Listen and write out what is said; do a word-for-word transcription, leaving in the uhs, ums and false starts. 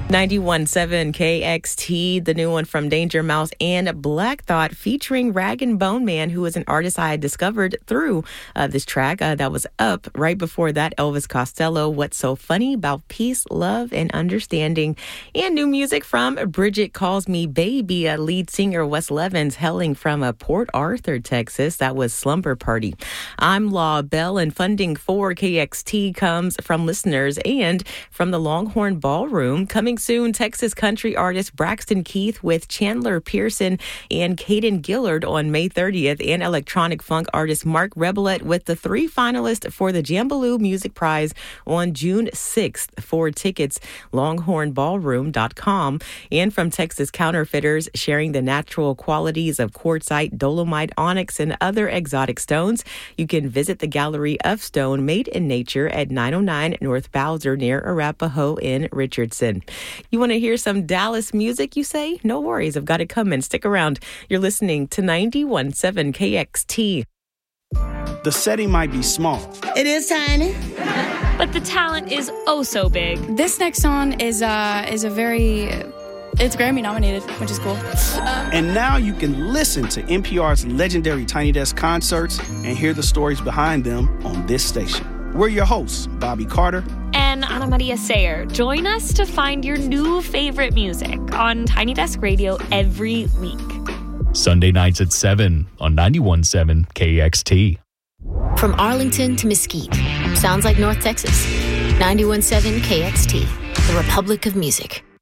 ninety-one point seven K X T, the new one from Danger Mouse and Black Thought, featuring Rag and Bone Man, who is an artist I had discovered through uh, this track uh, that was up. Right before that, Elvis Costello, What's So Funny About Peace, Love, and Understanding. And new music from Bridget Calls Me Baby, a lead singer Wes Levens, hailing from uh, Port Arthur, Texas. That was Slumber Party. I'm Law Bell, and funding for K X T comes from listeners and from the Longhorn Ballroom. Coming soon, Texas country artist Braxton Keith with Chandler Pearson and Caden Gillard on May thirtieth, and electronic funk artist Mark Rebelette with the three finalists for the Jambaloo Music Prize on June sixth. For tickets, longhorn ballroom dot com. And from Texas Counterfeiters, sharing the natural qualities of quartzite, dolomite, onyx, and other exotic stones, you can visit the Gallery of Stone Made in Nature at nine oh nine North Bowser near Arapahoe in Richardson. You want to hear some Dallas music, you say? No worries, I've got it coming. Stick around. You're listening to ninety-one point seven K X T. The setting might be small. It is tiny. But the talent is oh so big. This next song is uh is a very it's Grammy nominated, which is cool. Um, and now you can listen to N P R's legendary Tiny Desk concerts and hear the stories behind them on this station. We're your hosts, Bobby Carter and Ana Maria Sayer. Join us to find your new favorite music on Tiny Desk Radio every week. Sunday nights at seven on ninety-one point seven K X T. From Arlington to Mesquite, sounds like North Texas. ninety-one point seven K X T, the Republic of Music.